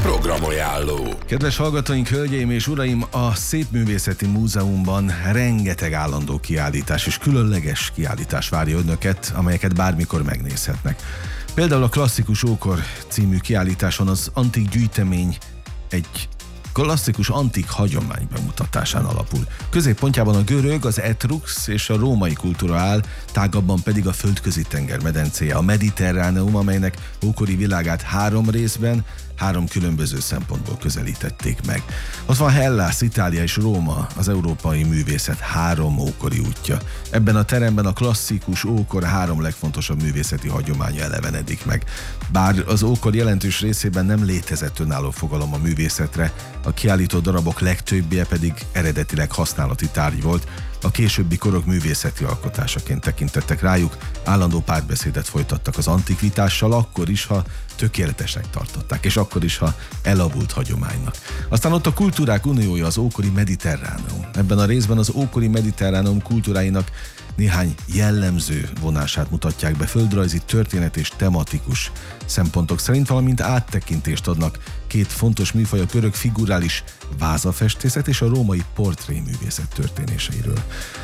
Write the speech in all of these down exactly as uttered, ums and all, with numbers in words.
Programajánló. Kedves hallgatóink, hölgyeim és uraim, a Szépművészeti Múzeumban rengeteg állandó kiállítás és különleges kiállítás várja önöket, amelyeket bármikor megnézhetnek. Például a Klasszikus Ókor című kiállításon az antik gyűjtemény egy klasszikus antik hagyomány bemutatásán alapul. Középpontjában a görög, az etrux és a római kultúra áll, tágabban pedig a földközi tenger medencéje, a Mediterráneum, amelynek ókori világát három részben, három különböző szempontból közelítették meg. Ott van Hellász, Itália és Róma, az európai művészet három ókori útja. Ebben a teremben a klasszikus ókor három legfontosabb művészeti hagyománya elevenedik meg. Bár az ókor jelentős részében nem létezett önálló fogalom a művészetre, a kiállító darabok legtöbbje pedig eredetileg használati tárgy volt, a későbbi korok művészeti alkotásaként tekintettek rájuk, állandó párbeszédet folytattak az antikvitással, akkor is, ha tökéletesnek tartották, és akkor is, ha elavult hagyománynak. Aztán ott a kultúrák uniója, az ókori Mediterráneum. Ebben a részben az ókori Mediterráneum kultúráinak néhány jellemző vonását mutatják be földrajzi, történet és tematikus szempontok szerint, valamint áttekintést adnak két fontos műfaj, a görög figurális vázafestészet és a római portréművészet történéseiről.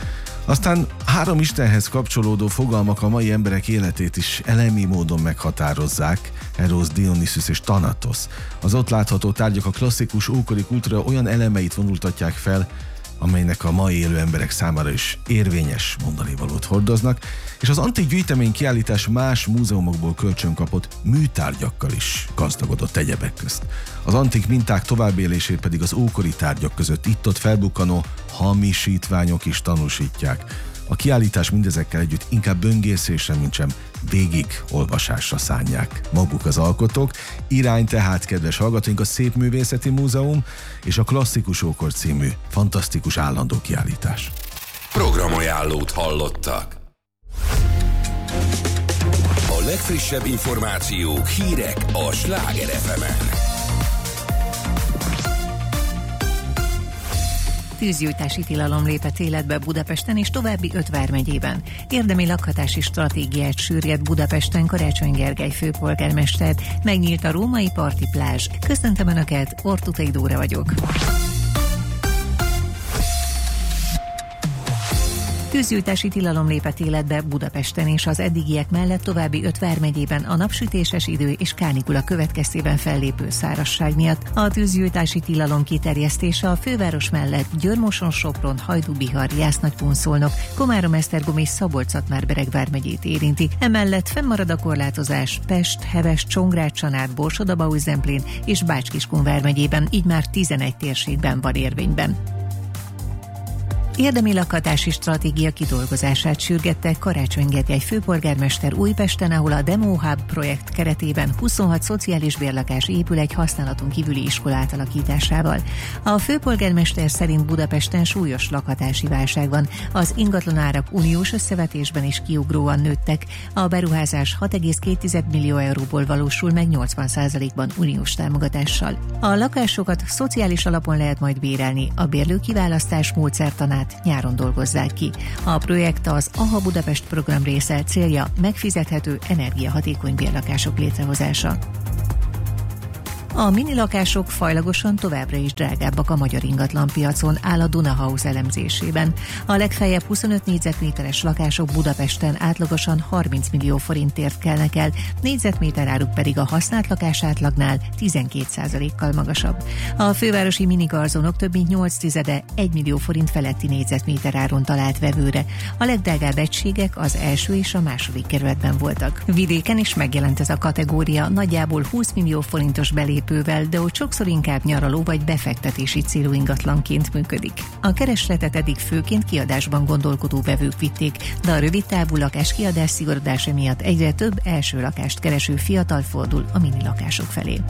Aztán három istenhez kapcsolódó fogalmak a mai emberek életét is elemi módon meghatározzák, Eros, Dionysus és Thanatos. Az ott látható tárgyak a klasszikus ókori kultúra olyan elemeit vonultatják fel, amelynek a mai élő emberek számára is érvényes mondanivalót hordoznak, és az antik gyűjtemény kiállítás más múzeumokból kölcsönkapott műtárgyakkal is gazdagodott egyebek közt. Az antik minták továbbélését pedig az ókori tárgyak között itt-ott felbukkanó hamisítványok is tanúsítják. A kiállítás mindezekkel együtt inkább böngészésre, mintsem végig olvasásra szánják maguk az alkotók. Irány tehát, kedves hallgatóink, a Szépművészeti Múzeum és a Klasszikus Ókor című fantasztikus állandó kiállítás. Programajánlót hallottak. A legfrissebb információk, hírek a Sláger ef emen. Tűzgyújtási tilalom lépett életbe Budapesten és további öt vármegyében. Érdemi lakhatási stratégiát sürget Budapesten Karácsony Gergely főpolgármester. Megnyílt a római parti plázs. Köszöntöm Önöket, Ortutai Dóra vagyok. Tűzgyújtási tilalom lépett életbe Budapesten és az eddigiek mellett további öt vármegyében a napsütéses idő és kánikula következtében fellépő szárazság miatt. A tűzgyújtási tilalom kiterjesztése a főváros mellett Győr-Moson, Sopron, Hajdú-Bihar, Jász-Nagykun-Szolnok, Komárom-Esztergom és Szabolcs-Szatmár-Bereg vármegyét érinti. Emellett fennmarad a korlátozás Pest, Heves, Csongrád, Csanád, Borsod-Abaúj-Zemplén és Bács-Kiskun vármegyében, így már tizenegy térségben van érvényben. Érdemi lakhatási stratégia kidolgozását sürgette Karácsony Gergely főpolgármester Újpesten, ahol a Demo Hub projekt keretében huszonhat szociális bérlakás épül egy használaton kívüli iskola átalakításával. A főpolgármester szerint Budapesten súlyos lakhatási válság van, az ingatlanárak uniós összevetésben is kiugróan nőttek, a beruházás hat egész két millió euróból valósul meg nyolcvan százalékban uniós támogatással. A lakásokat szociális alapon lehet majd bérelni, a bérlőkiválasztás módszertanát nyáron dolgozzák ki. A projekt az á há Budapest program része, célja megfizethető, energiahatékony bérlakások létrehozása. A mini lakások fajlagosan továbbra is drágábbak a magyar ingatlanpiacon, áll a Dunahouse elemzésében. A legfeljebb huszonöt négyzetméteres lakások Budapesten átlagosan harminc millió forintért kelnek el, négyzetméter áruk pedig a használt lakás átlagnál tizenkét százalékkal magasabb. A fővárosi minigarzonok több mint nyolc tizede egy millió forint feletti négyzetméter áron talált vevőre. A legdrágább egységek az első és a második kerületben voltak. Vidéken is megjelent ez a kategória, nagyjából húsz millió forintos belépő belépővel, de ott sokszor inkább nyaraló vagy befektetési célú ingatlanként működik. A keresletet eddig főként kiadásban gondolkodó vevők vitték, de a rövidtávú lakáskiadás szigorodása miatt egyre több első lakást kereső fiatal fordul a mini lakások felé.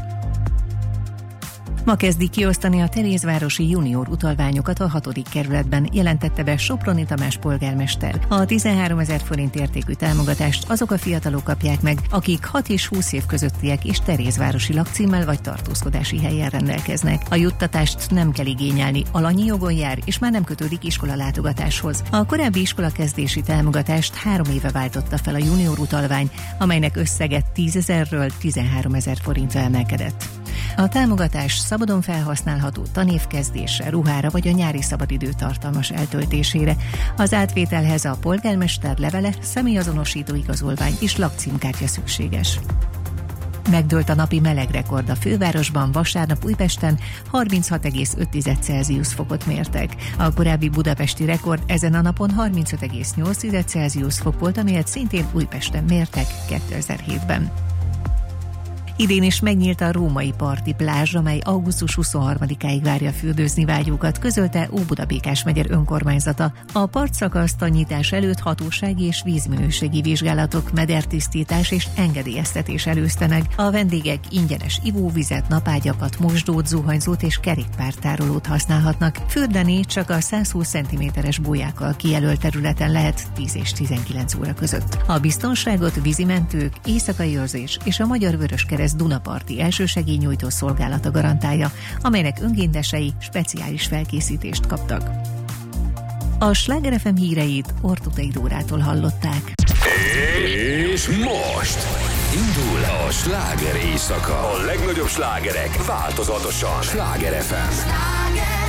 Ma kezdi kiosztani a Terézvárosi junior utalványokat a hatodik kerületben, jelentette be Soproni Tamás polgármester. A tizenháromezer forint értékű támogatást azok a fiatalok kapják meg, akik hat és húsz év közöttiek és terézvárosi lakcímmel vagy tartózkodási helyen rendelkeznek. A juttatást nem kell igényelni, alanyi jogon jár, és már nem kötődik iskolalátogatáshoz. A korábbi iskolakezdési támogatást három éve váltotta fel a junior utalvány, amelynek összege tízezerről tizenháromezer forintra emelkedett. A támogatás szabadon felhasználható tanévkezdésre, ruhára vagy a nyári szabadidő tartalmas eltöltésére. Az átvételhez a polgármester levele, személyazonosító igazolvány és lakcímkártya szükséges. Megdőlt a napi melegrekord a fővárosban, vasárnap Újpesten harminchat egész öt Celsius fokot mértek. A korábbi budapesti rekord ezen a napon harmincöt egész nyolc Celsius fok volt, amelyet szintén Újpesten mértek kétezer-hétben. Idén is megnyílt a római parti plázs, amely augusztus huszonharmadikáig várja fürdőzni vágyókat, közölte Óbudabékás megye önkormányzata. A partszakaszt a nyitás előtt hatósági és vízminőségi vizsgálatok, medertisztítás és engedélyeztetés előzte meg. A vendégek ingyenes ivóvizet, napágyakat, mosdót, zuhanyzót és kerékpártárolót használhatnak. Fürdeni csak a száz húsz centiméteres bójákkal kijelölt területen lehet tíz és tizenkilenc óra között. A biztonságot vízimentők, éjszakai őrzés és a Magyar Vöröskereszt Dunaparti elsősegélynyújtó szolgálata garantálja, amelynek önkéntesei speciális felkészítést kaptak. A Sláger ef em híreit Ortutai Dórától hallották. És most indul a sláger éjszaka. A legnagyobb slágerek változatosan. Sláger ef em.